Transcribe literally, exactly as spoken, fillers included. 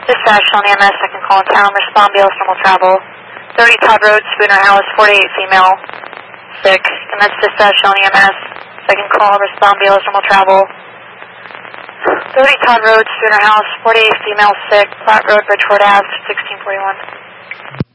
Dispatch on E M S, second call in town, respond, B L S normal travel. thirty Todd Road, Spooner House, forty-eight female, sick. And that's dispatch on E M S, second call, respond, B L S normal travel. thirty Todd Road, Spooner House, forty-eight female, sick, Platte Road, Bridgeport Ave, sixteen forty-one.